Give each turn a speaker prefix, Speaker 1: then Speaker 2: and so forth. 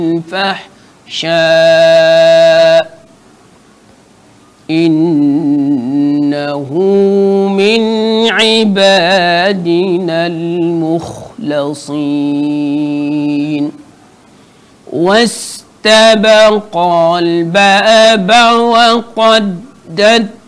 Speaker 1: الفحشاء إنه من عبادنا المخلصين. واستبق الباب وقدت